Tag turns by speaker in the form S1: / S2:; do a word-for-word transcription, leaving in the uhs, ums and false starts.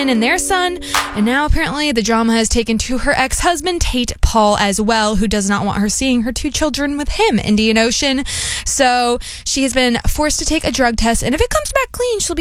S1: Ocean and their son. And now apparently the drama has taken to her ex-husband, Tate Paul, as well, who does not want her seeing her two children with him, Indian Ocean. So she has been forced to take a drug test, and if it comes back clean, she'll be